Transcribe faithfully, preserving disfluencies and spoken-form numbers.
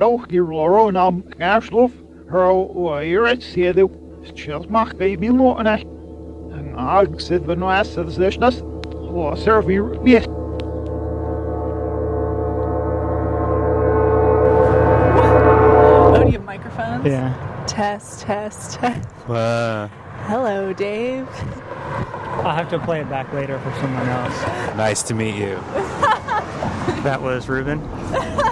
Ook die Loro nam Gaarsloof, haar Irit, zie je Chels mag baby lo en en ik zit we nou eens dat is dat. Oh, serve weer. Oh, do you have microphones? Yeah. Test, test, test. Wow. Hello, Dave. I'll have to play it back later for someone else. Nice to meet you. That was Ruben.